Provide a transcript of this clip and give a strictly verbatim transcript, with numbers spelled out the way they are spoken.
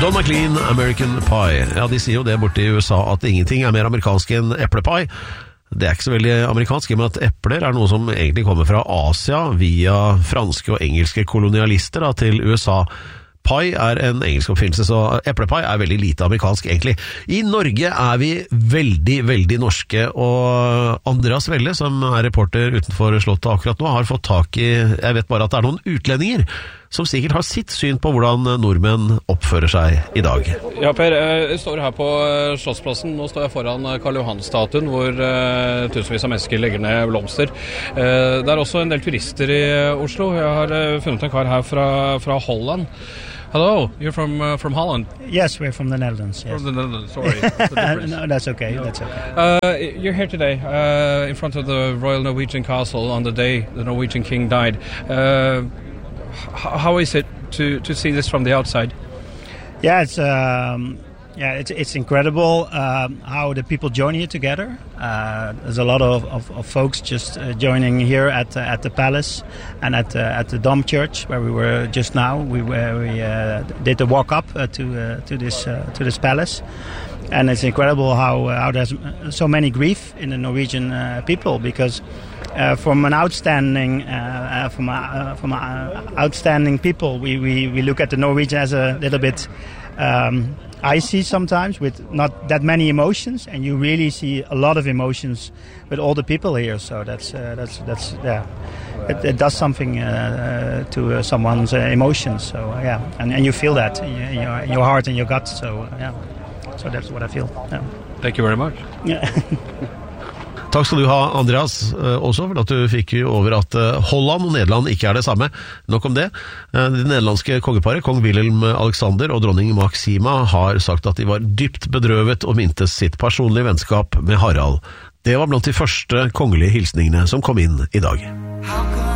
Don McLean, American Pie. Ja, de sier jo det borte i U S A at ingenting er mer amerikansk enn eplepai. Det er ikke så veldig amerikansk, men at epler er noe som egentlig kommer fra Asia via franske og engelske kolonialister da, til U S A. Pai er en engelsk oppfinnelse, så eplepai er veldig lite amerikansk egentlig. I Norge er vi veldig, veldig norske, og Andreas Welle, som er reporter utenfor Slottet akkurat nå, har fått tak i, jeg vet bare at det er noen utlendinger, som sikkert har sitt syn på hvordan nordmenn oppfører seg i dag. Ja, Per, jeg står her på Slottsplassen. Nå står jeg foran Karl Johan-statuen, hvor uh, tusenvis av mennesker legger ned blomster. Uh, det er også en del turister i Oslo. Jeg har uh, funnet en kar her fra, fra Holland. Hello, you're from uh, from Holland? Yes, we're from the Netherlands. Yes. From the Netherlands, sorry. No, that's okay, no. that's okay. Uh, you're here today uh, in front of the Royal Norwegian Castle on the day the Norwegian king died. Uh, h- how is it to, to see this from the outside? Yeah, it's um, yeah, it's it's incredible um, how the people join here together. Uh, there's a lot of, of, of folks just uh, joining here at uh, at the palace and at uh, at the Dom Church where we were just now. We were, we uh, did the walk up uh, to uh, to this uh, to this palace, and it's incredible how uh, how there's so many grief in the Norwegian uh, people because. Uh, from an outstanding, uh, uh, from uh, from uh, outstanding people, we, we, we look at the Norwegian as a little bit um, icy sometimes, with not that many emotions, and you really see a lot of emotions with all the people here. So that's uh, that's that's yeah, it, it does something uh, uh, to uh, someone's uh, emotions. So uh, yeah, and and you feel that in your, in your heart and your gut. So uh, yeah, so that's what I feel. Yeah. Thank you very much. Yeah. Takk skal du ha, Andreas, også for at du fikk over at Holland og Nederland ikke er det samme. Nok om det. Det nederlandske kongeparet, kong Wilhelm Alexander og dronning Maxima, har sagt at de var dypt bedrøvet og mintes sitt personlige vennskap med Harald. Det var blant de første kongelige hilsningene som kom inn i dag.